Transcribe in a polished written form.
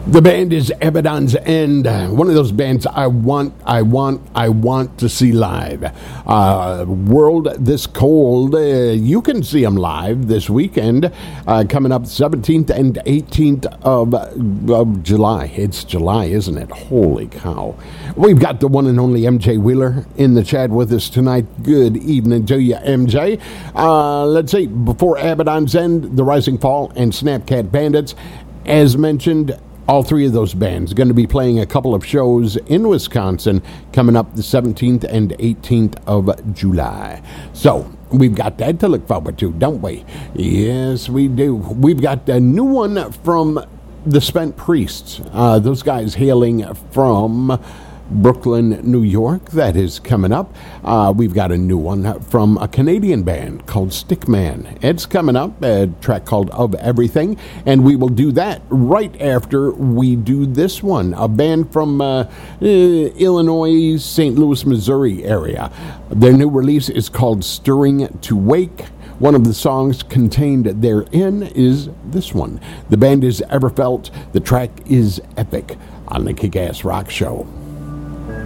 The band is Abaddon's End, one of those bands I want to see live. World This Cold, you can see them live this weekend, coming up 17th and 18th of July. It's July, isn't it? Holy cow. We've got the one and only MJ Wheeler in the chat with us tonight. Good evening to you, MJ. Let's see, before Abaddon's End, The Rising Fall, and Snapcat Bandits. As mentioned, all three of those bands are going to be playing a couple of shows in Wisconsin coming up the 17th and 18th of July. So we've got that to look forward to, don't we? Yes, we do. We've got a new one from the Spent Priests. Those guys hailing from Brooklyn, New York. That is coming up. We've got a new one from a Canadian band called Stickman. It's coming up, a track called Of Everything, and we will do that right after we do this one. A band from Illinois, St. Louis, Missouri area. Their new release is called Stirring to Wake. One of the songs contained therein is this one. The band is Everfelt. The track is Epic on the Kick-Ass Rock Show.